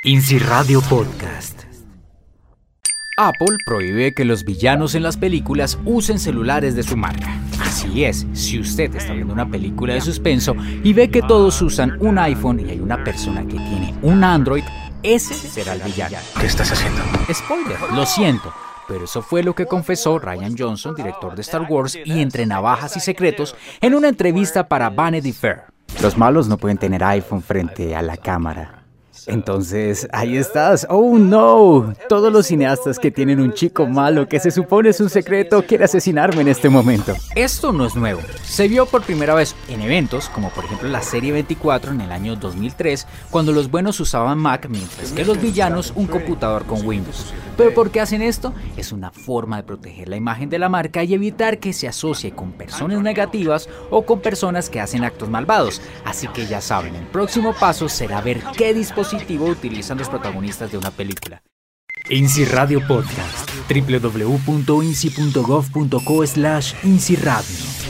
INSI Radio Podcast. Apple prohíbe que los villanos en las películas usen celulares de su marca. Así es, si usted está viendo una película de suspenso y ve que todos usan un iPhone y hay una persona que tiene un Android, ese será el villano. ¿Qué estás haciendo? Spoiler, lo siento, pero eso fue lo que confesó Rian Johnson, director de Star Wars y Entre Navajas y Secretos, en una entrevista para Vanity Fair. Los malos no pueden tener iPhone frente a la cámara. Entonces, ahí estás. ¡Oh, no! Todos los cineastas que tienen un chico malo que se supone es un secreto quiere asesinarme en este momento. Esto no es nuevo. Se vio por primera vez en eventos, como por ejemplo la serie 24 en el año 2003, cuando los buenos usaban Mac, mientras que los villanos un computador con Windows. ¿Pero por qué hacen esto? Es una forma de proteger la imagen de la marca y evitar que se asocie con personas negativas o con personas que hacen actos malvados. Así que ya saben, el próximo paso será ver qué dispositivo utilizan los protagonistas de una película. INSI Radio Podcast. www.insi.gov.co/INSI Radio.